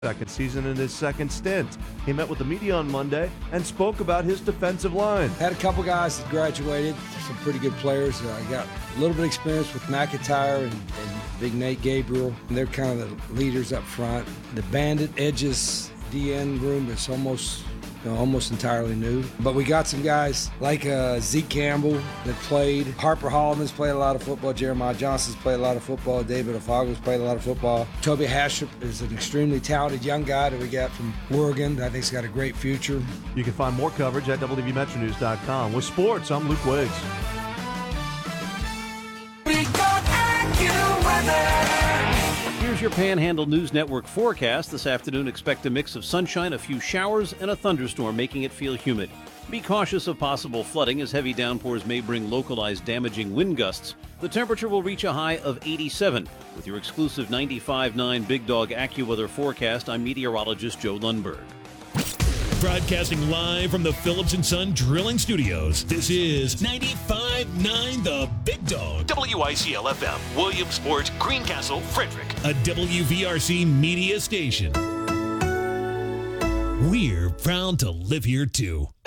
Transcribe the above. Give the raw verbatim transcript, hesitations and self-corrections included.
second season in his second stint. He met with the media on Monday and spoke about his defensive line. Had a couple guys that graduated, some pretty good players. I uh, got a little bit of experience with McIntyre and, and Big Nate Gabriel. And they're kind of the leaders up front. The bandit edges D N room is almost You know, almost entirely new. But we got some guys like uh, Zeke Campbell that played. Harper Holloman's played a lot of football. Jeremiah Johnson's played a lot of football. David Ofago's played a lot of football. Toby Hastrup is an extremely talented young guy that we got from Oregon that I think's got a great future. You can find more coverage at W V Metro News dot com. With sports, I'm Luke Wiggs. We got AccuWeather. Here's your Panhandle News Network forecast. This afternoon, expect a mix of sunshine, a few showers, and a thunderstorm, making it feel humid. Be cautious of possible flooding, as heavy downpours may bring localized damaging wind gusts. The temperature will reach a high of eighty-seven. With your exclusive ninety-five point nine Big Dog AccuWeather forecast, I'm meteorologist Joe Lundberg. Broadcasting live from the Phillips and Son Drilling Studios, this is ninety-five point nine The Big Dog. W I C L F M, Williamsport, Greencastle, Frederick. A W V R C media station. We're proud to live here too.